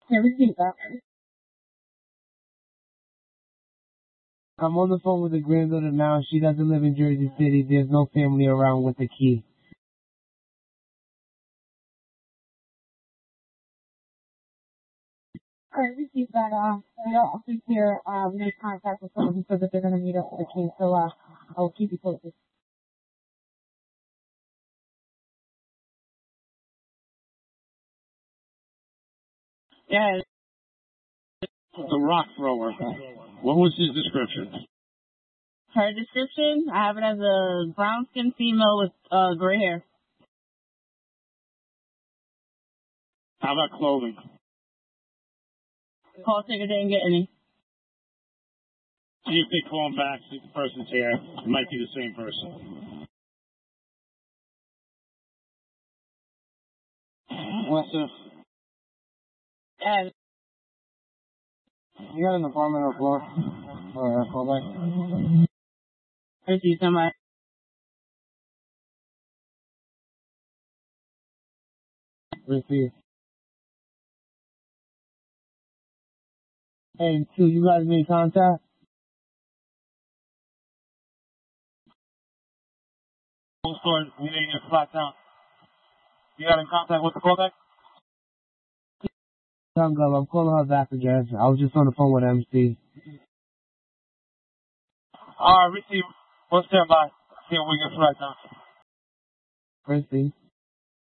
Yeah, repeat that. I'm on the phone with the granddaughter now. She doesn't live in Jersey City. There's no family around with the key. Alright, repeat that. We don't think here, make contact with someone who said that they're gonna meet us for the key, so, I'll keep you posted. Yeah. The rock thrower. What was his description? Her description, I have it as a brown-skinned female with gray hair. How about clothing? Call ticket didn't get any. See if they call him back, see if the person's here. It might be the same person. What's up? And You got an apartment or floor? Or a callback? I see somebody. Receive. Hey, two, you guys made contact? Store, you didn't get flat down. You got in contact with the callback? Hung up. I'm calling her back again. I was just on the phone with MC. Receive. We'll stand by. See if we get flat down. Christy.